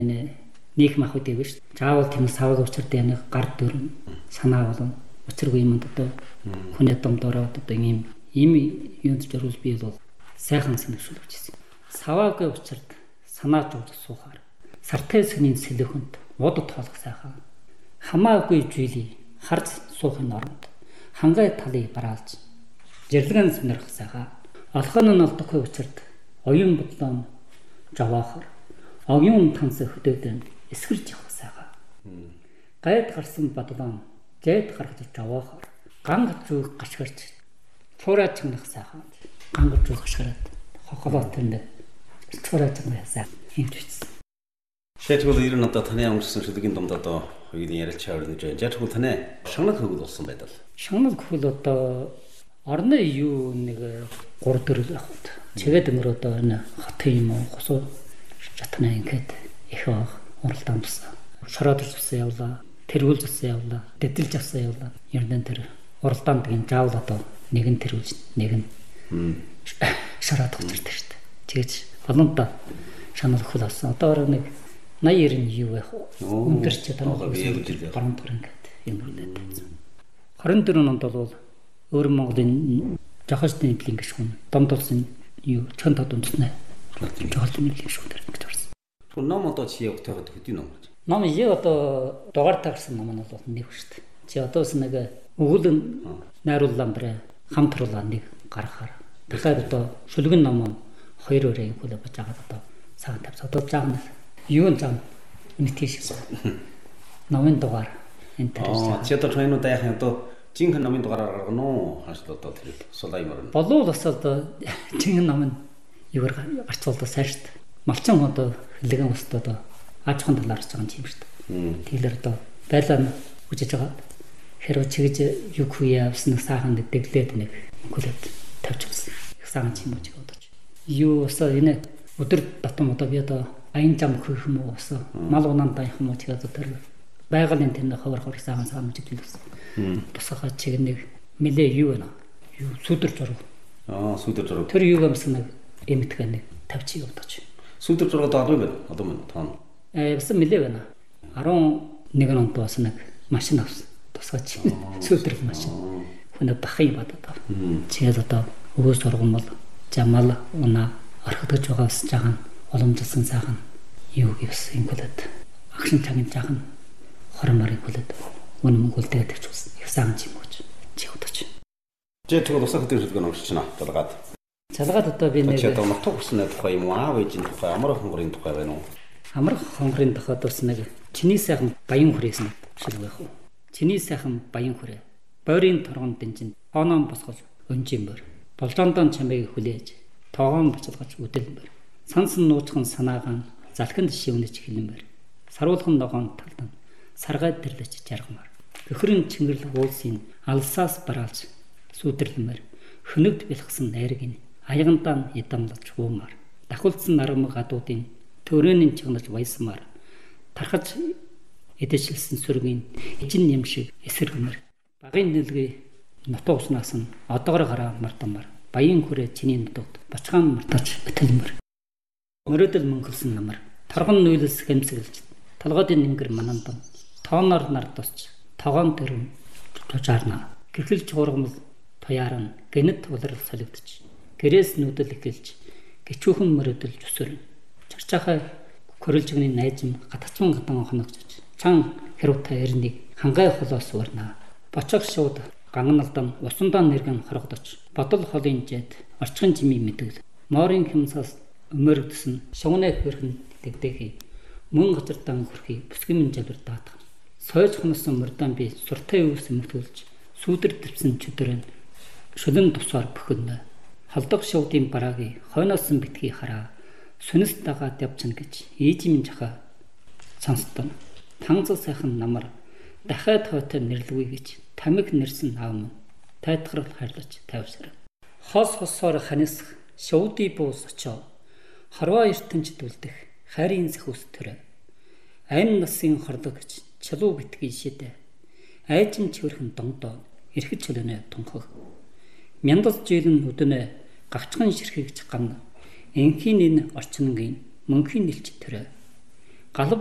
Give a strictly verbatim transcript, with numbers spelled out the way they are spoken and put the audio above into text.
Нийх махуудыг биш. Заавал тийм савал учиртай нэг гар дүрм санаа болон учиргүй юмд одоо хүний домдороо одоо ийм ийм юунд зориул бий бол сайхан санагшуулж ирсэн. Саваагүй учирд санаа жуулах суухаар сартай сүний сэлэхэнд вод тоолох сайхан хамаагүй зүйлий харж суухын оронд хангай талыг бараалж жирлэгэн сонирх сайхан алхан нь олдохгүй учирд оюун бодлоо жаваахар оюун танс хөдөөдөн эсгэрж явах сайхан гайд гарсан бодлоо зэд гаргаж жаваахар ганг зүг гашгирч цуураа чимнах сайхан ганг зүг гашгираад хохолоод тэнд цуураа чимнах сайхан хэмжиж. Шийдвэл ер нь одоо таны амжилтсан шүлгийн домд одоо хоёрын ярилцж аваад гэж байна. Жаач таны шагнал хөвгөл болсон байдал. Шагнал хөвгөл одоо орны юу нэг гур төрөл авахд. Чигээд өнгөр одоо энэ хатын юм уу хосоо чатна ингээд их баг уралдаан тусан. Шороод тусан явлаа, тэргүүлж тусан явлаа, дэдэлж авсан явлаа. Ер нь тэр уралдаан деген заавал одоо нэг нь тэргүүлж, нэг нь шороод туцардаг шүү дээ. Тэгэж олонда шагнал хөвгөл авсан. Одоо нэг наяар нь юу байх вэ? Өндөрч одоо баруун төрөн гэдэг юм үлээд байсан. хорин дөрөв онд бол өөр Монголын жахашны нэлийн гишүүн домд улсын юу чон тод үндэснэ. Жохолын нэлийн гишүүнээр гэж орсон. Түр ном одоо чи явахтайгаа хөдөө ном гэж. Ном ий одоо дугаар таарсан ном нь бол нэг шүү дээ. Чи одоос нэг өгүүлэн найрууллан бэрэ хамтруулаа нэг гаргахаар. Тэгэхээр одоо шүлгэн ном нь хоёр өрөө өгүүлээ бож байгаа одоо цагаан тавц одоо жаана. Юу нь зам үнэтгэж номын дугаар энэ дээр. Чи одоо тойно дайхан одоо жинхэнэ номын дугаараар гаргана уу? Хаш одоо тэр сулай мөрөн. Болов бас одоо жинхэнэ номын юугаар гарцуулдаг сайн шүү дээ. Малчин одоо хэлгэн устд одоо аж ахуйн талаар харж байгаа юм шүү дээ. Тэгэлэр одоо байлаа үжиж байгаа. Хэрвээ чигж юу хүйе авсан саахан дэглээд нэг гүлээд тавьж өгсөн. Их саахан юм уу чиг бодож. Юу усаа энэ өдөр татам одоо би одоо аян зам хөх юм уу усаа мал унаан таах юм уу чиг одоо тэр байгалийн тэнд ховор ховор саахан саахан чиглэлсэн. Тусахаа чиг нэг мэлээ юу вэ? Юу сүдэр зураг. Аа сүдэр зураг. Тэр юу юмсан нэг эмтгэн нэг тавьчих явдаж. Сүдэр зураг одоо адуу байна. Одоо мөн тоон. Э басан мэлээ байна. арван нэг онд бас нэг машин авсан. Тусгаач. Сүдэр машин. Хүн бахын бадаад. Чигээр одоо өвөө сургам бол жамал унаа орхидож байгаас жаахан уламжилсан сайхан юу гэсэн гүлэд агшин цагийн жаахан хорморыг гүлэд үн мөнгөлдөө тавьж үзсэн. Их сайхан юм ooч. Чи удаач. Жи тэгвэл усах дээр хэлгэн орчихно. Залгаад. Залгаад одоо би нэг чи одоо нутаг усны тухай юм уу? Аав ээжийн тухай, амар хонгорын тухай байна уу? Амар хонгорын тухай бас нэг чиний сайхан баян хүрээсэн шиг байх уу? Чиний сайхан баян хүрээ. Бойрын торгон дэнжин хооноон босгож өнжин бөр. Болжондон чамайг хүлээж тоогоон буцалгаж үдэлмэр. Сансан нууцхан санаагаан залхинд шивнэж хэлмэр. Саруулхан ногоон талдан саргай тэрлэж жаргамар. Өхрийн чингэрл уулсын алсаас бараалж сүдэрлэмэр. Хөнөгд бэлгсэн найргийн аягантаа идамлаж хуумар. Дахулцсан наргамаг гадуудын төрөний чигнаж баясмаар. Тархаж эдэшилсэн сүргийн эжин юм шиг эсэргэмэр. Багын нэлгээ нутуу уснаас нь одоогоор гараа мартамар. Баян хүрээ чиний нутагт бочгаан мартаж бэтэлмэр. Мөрөөдөл мөнгөлсөн намар. Торгон нүүлс хэмсэглэж толгойдын нингэр манандан тооноор нар тусч тогоон төрөм тужаарна. Гэхэлж хургамл туяаран гэнэт улрал солигдож гэрээс нүүдэл эхэлж гिचүүхэн мөрөөдөл зүсэрнэ. Чарчаахай көрөлжгний найзам гатацман гадан хоногчж чан хэрвта эрнийг хангай холоос урнаа. Бочог шууд гангалдан усандаа нэргэн хоргодож бодол холын жид орчхон жими мэдвэл моорын хэмсээс өмөрөгдсөн шугнаа хөрхөн дэгдэхий мөн газартан хөрхий бүсгэмэн жалбар даатах сойж хонсон мөрдөн би суртай өвс өмтүүлж сүдэр дэвсэн чөдөрөн шүлэн тусаар бөхөнө халдах шуудын бараагийн хойноос нь битгий хараа сүнэс дагаад явчихна гэж ээжийн жаха сонсдон танзал сайхан намар дахиад хойтой нэрлэвэ гэж тамиг нэрсэн аав мөн тайтгарал хайрлаж тавьсаар хос хосоор ханисах шууди буус очоо харваа ертөнцид үлдэх хайрын сэхүс төрөө айн насын хорлог гэж чалуу битгий шидэ айжим чивэрхэн дондоо эрхэж чөлөнө тунхаг мяндал жилэн өдөнө гавчхан ширхэгч гам энхийн энэ орчингийн мөнхийн нэлч төрөө галав